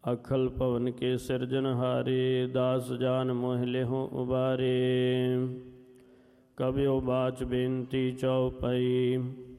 ਅਖਲ ਭਵਨ ਕੇ ਸਿਰਜਨਹਾਰੇ, ਦਾਸ ਜਾਨ ਮੋਹਿ ਲਿਹੁ ਉਬਾਰੇ। ਕਬਿਓ ਬਾਚ ਬੇਨਤੀ ਚਉਪਈ,